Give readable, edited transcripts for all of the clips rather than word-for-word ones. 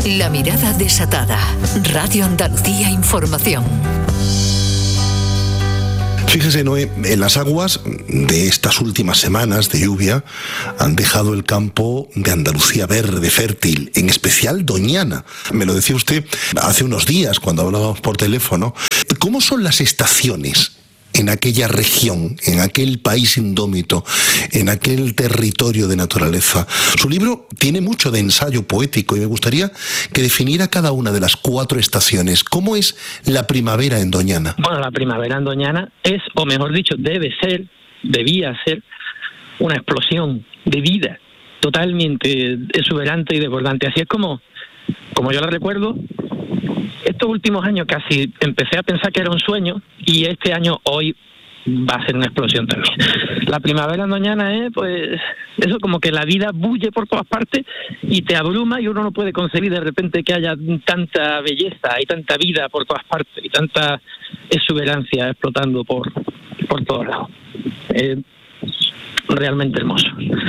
La mirada desatada. Radio Andalucía Información. Fíjese, Noé, en las aguas de estas últimas semanas de lluvia han dejado el campo de Andalucía verde, fértil, en especial Doñana. Me lo decía usted hace unos días cuando hablábamos por teléfono. ¿Cómo son las estaciones en aquella región, en aquel país indómito, en aquel territorio de naturaleza? Su libro tiene mucho de ensayo poético y me gustaría que definiera cada una de las 4 estaciones. ¿Cómo es la primavera en Doñana? Bueno, la primavera en Doñana es, o mejor dicho, debía ser una explosión de vida totalmente exuberante y desbordante. Así es como yo la recuerdo. Estos últimos años casi empecé a pensar que era un sueño y este año, hoy, va a ser una explosión también. La primavera en Doñana es, pues, eso, como que la vida bulle por todas partes y te abruma y uno no puede concebir de repente que haya tanta belleza y tanta vida por todas partes y tanta exuberancia explotando por todos lados. Realmente hermoso.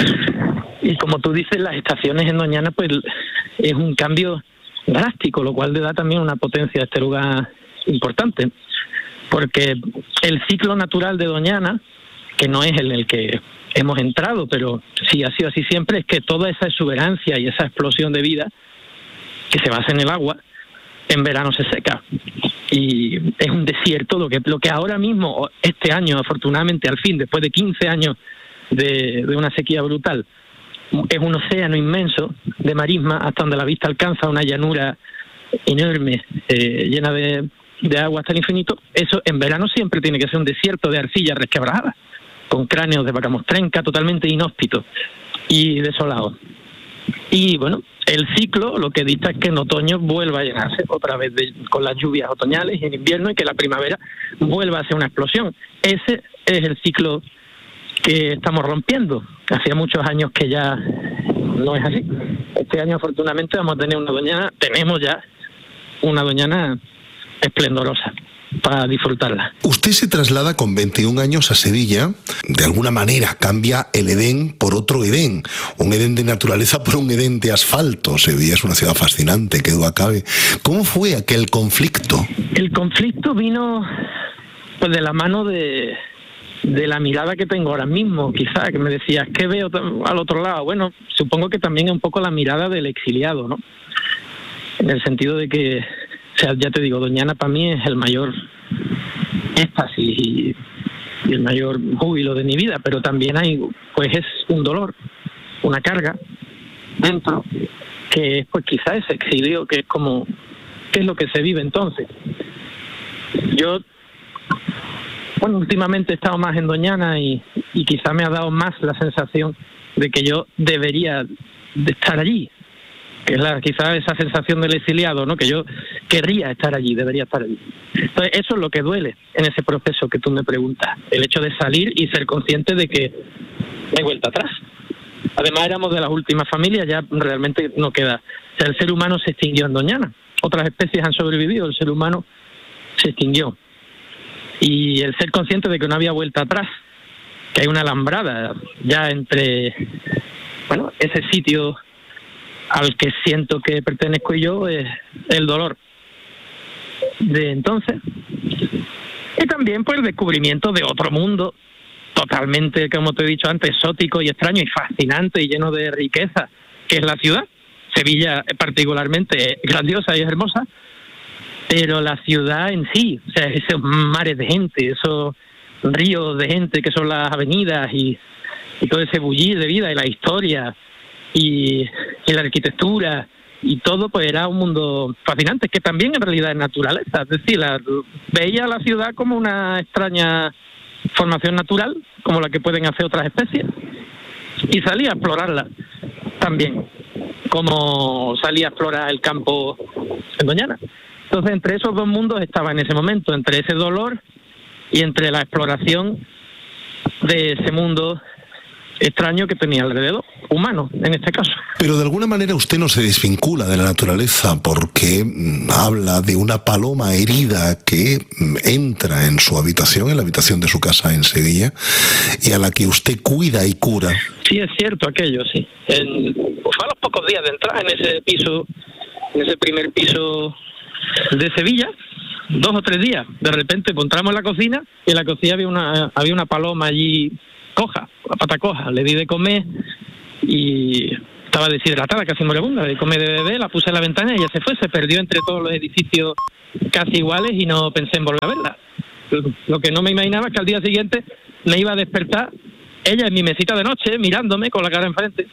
Y como tú dices, las estaciones en Doñana, pues, es un cambio drástico, lo cual le da también una potencia a este lugar importante, porque el ciclo natural de Doñana, que no es en el que hemos entrado, pero sí ha sido así siempre, es que toda esa exuberancia y esa explosión de vida que se basa en el agua, en verano se seca y es un desierto. Lo que ahora mismo, este año, afortunadamente, al fin, después de 15 años de una sequía brutal, es un océano inmenso de marisma hasta donde la vista alcanza una llanura enorme, llena de agua hasta el infinito. Eso en verano siempre tiene que ser un desierto de arcilla resquebrajada, con cráneos de vaca mostrenca, totalmente inhóspito y desolado. Y bueno, el ciclo lo que dicta es que en otoño vuelva a llenarse otra vez con las lluvias otoñales y en invierno, y que la primavera vuelva a ser una explosión. Ese es el ciclo que estamos rompiendo. Hacía muchos años que ya no es así. Este año, afortunadamente, tenemos ya una Doñana esplendorosa para disfrutarla. Usted se traslada con 21 años a Sevilla. De alguna manera cambia el Edén por otro Edén, un Edén de naturaleza por un Edén de asfalto. Sevilla es una ciudad fascinante, que duda cabe. ¿Cómo fue aquel conflicto? El conflicto vino, pues, de la mano de la mirada que tengo ahora mismo, quizá, que me decías, ¿qué veo al otro lado? Bueno, supongo que también es un poco la mirada del exiliado, ¿no? En el sentido de que, o sea, ya te digo, Doñana para mí es el mayor éxtasis y el mayor júbilo de mi vida, pero también pues es un dolor, una carga dentro, que es, pues, quizá ese exilio, que es como, ¿qué es lo que se vive entonces? Bueno, últimamente he estado más en Doñana y quizá me ha dado más la sensación de que yo debería de estar allí, que es quizá esa sensación del exiliado, ¿no? Que yo querría estar allí, debería estar allí. Entonces, eso es lo que duele en ese proceso que tú me preguntas, el hecho de salir y ser consciente de que no hay vuelta atrás. Además, éramos de las últimas familias, ya realmente no queda. O sea, el ser humano se extinguió en Doñana. Otras especies han sobrevivido, el ser humano se extinguió. Y el ser consciente de que no había vuelta atrás, que hay una alambrada ya entre, bueno, ese sitio al que siento que pertenezco y yo, es el dolor de entonces. Y también, pues, el descubrimiento de otro mundo totalmente, como te he dicho antes, exótico y extraño y fascinante y lleno de riqueza, que es la ciudad. Sevilla particularmente grandiosa y hermosa, pero la ciudad en sí, o sea, esos mares de gente, esos ríos de gente que son las avenidas y todo ese bullir de vida y la historia y la arquitectura y todo, pues era un mundo fascinante, que también en realidad es naturaleza. Es decir, veía la ciudad como una extraña formación natural, como la que pueden hacer otras especies, y salía a explorarla también, como salía a explorar el campo en Doñana. Entonces, entre esos dos mundos estaba en ese momento, entre ese dolor y entre la exploración de ese mundo extraño que tenía alrededor, humano en este caso. Pero de alguna manera usted no se desvincula de la naturaleza, porque habla de una paloma herida que entra en su habitación, en la habitación de su casa en Sevilla, y a la que usted cuida y cura. Sí, es cierto aquello, sí. Fue a los pocos días de entrar en ese piso en ese primer piso de Sevilla, 2 o 3 días. De repente pues, entramos en la cocina y en la cocina había una paloma allí coja, la pata coja. Le di de comer y estaba deshidratada, casi moribunda. Le di de comer de bebé, la puse en la ventana y ella se fue. Se perdió entre todos los edificios casi iguales y no pensé en volver a verla. Lo que no me imaginaba es que al día siguiente me iba a despertar ella en mi mesita de noche, mirándome con la cara enfrente,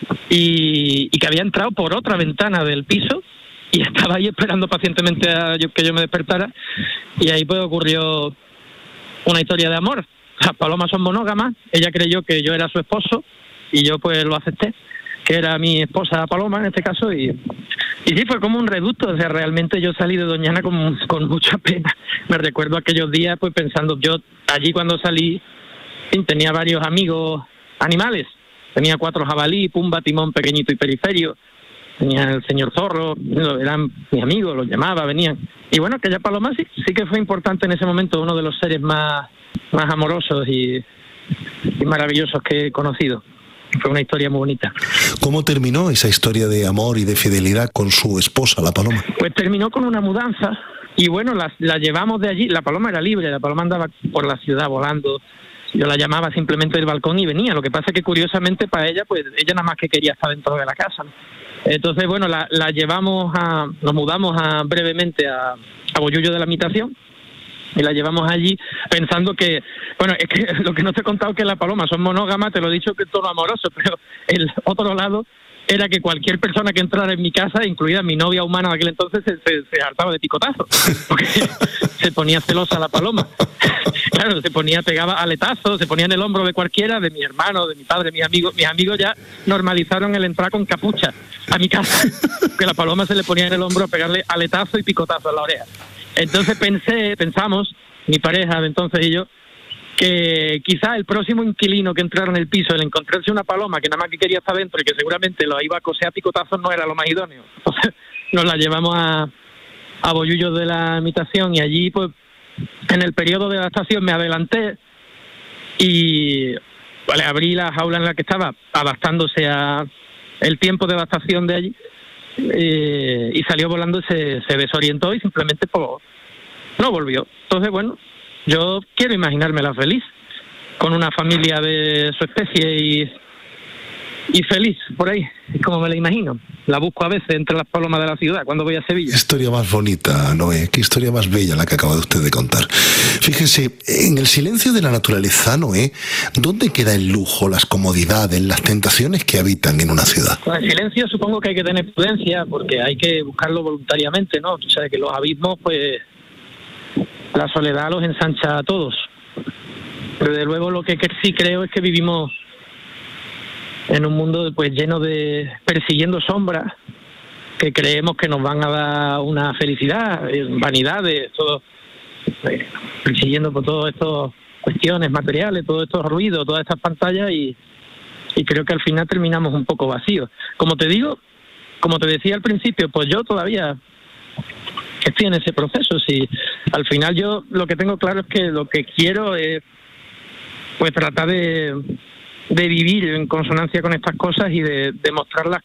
y que había entrado por otra ventana del piso y estaba ahí esperando pacientemente que yo me despertara. Y ahí pues ocurrió una historia de amor. Las palomas son monógamas. Ella creyó que yo era su esposo y yo pues lo acepté, que era mi esposa Paloma en este caso, y sí, fue como un reducto. O sea, realmente yo salí de Doñana con mucha pena. Me recuerdo aquellos días pues pensando, yo allí cuando salí tenía varios amigos animales. Tenía 4 jabalí, Pumba, Timón, Pequeñito y Periferio. Tenía el señor Zorro, eran mis amigos, los llamaba, venían. Y bueno, aquella paloma sí que fue importante en ese momento, uno de los seres más amorosos y maravillosos que he conocido. Fue una historia muy bonita. ¿Cómo terminó esa historia de amor y de fidelidad con su esposa, la paloma? Pues terminó con una mudanza y bueno, la llevamos de allí. La paloma era libre, la paloma andaba por la ciudad volando. Yo la llamaba simplemente del balcón y venía. Lo que pasa es que curiosamente para ella, pues ella nada más que quería estar dentro de la casa, ¿no? Entonces, bueno, nos mudamos brevemente a Bollullo de la Mitación y la llevamos allí pensando que, bueno, es que lo que no te he contado es que las palomas son monógamas, te lo he dicho que es tono amoroso, pero el otro lado era que cualquier persona que entrara en mi casa, incluida mi novia humana de aquel entonces, se hartaba de picotazo, porque se ponía celosa la paloma. Claro, pegaba aletazos, se ponía en el hombro de cualquiera, de mi hermano, de mi padre, mis amigos. Mis amigos ya normalizaron el entrar con capucha a mi casa, que la paloma se le ponía en el hombro a pegarle aletazo y picotazo en la oreja. Entonces pensamos, mi pareja de entonces y yo, que quizá el próximo inquilino que entrara en el piso, el encontrarse una paloma que nada más que quería estar dentro y que seguramente lo iba a coser a picotazos, no era lo más idóneo. Entonces nos la llevamos a Bollullo de la Mitación y allí pues en el periodo de adaptación me adelanté y abrí la jaula en la que estaba adaptándose a el tiempo de adaptación de allí y salió volando y se desorientó y simplemente pues, no volvió. Entonces bueno, yo quiero imaginármela feliz con una familia de su especie y feliz por ahí, es como me la imagino. La busco a veces entre las palomas de la ciudad cuando voy a Sevilla. Qué historia más bonita, Noé, qué historia más bella la que acaba de usted de contar. Fíjese, en el silencio de la naturaleza, Noé, ¿dónde queda el lujo, las comodidades, las tentaciones que habitan en una ciudad? Con el silencio supongo que hay que tener prudencia porque hay que buscarlo voluntariamente, ¿no? Tú sabes que los abismos, pues la soledad los ensancha a todos. Pero de luego lo que sí creo es que vivimos en un mundo pues lleno de persiguiendo sombras que creemos que nos van a dar una felicidad, vanidades, todo, persiguiendo por todas estas cuestiones materiales, todos estos ruidos, todas estas pantallas y creo que al final terminamos un poco vacíos. Como te decía al principio, pues yo todavía estoy en ese proceso. Si al final yo lo que tengo claro es que lo que quiero es pues tratar de vivir en consonancia con estas cosas y de demostrarlas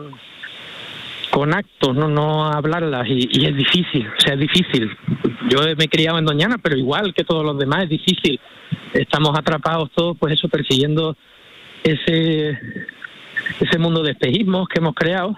con actos, no hablarlas, y es difícil, o sea, es difícil. Yo me he criado en Doñana, pero igual que todos los demás es difícil. Estamos atrapados todos, pues eso, persiguiendo ese mundo de espejismos que hemos creado,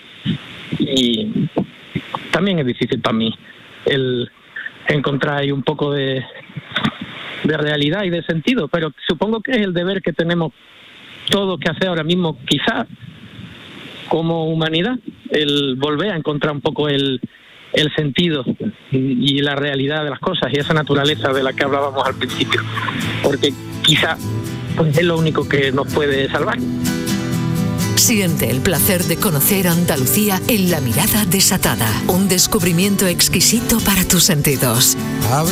y también es difícil para mí el encontrar ahí un poco de realidad y de sentido, pero supongo que es el deber que tenemos todos que hacer ahora mismo, quizás como humanidad, el volver a encontrar un poco el sentido y la realidad de las cosas y esa naturaleza de la que hablábamos al principio, porque quizás pues, es lo único que nos puede salvar. Siente el placer de conocer Andalucía en La Mirada Desatada, un descubrimiento exquisito para tus sentidos.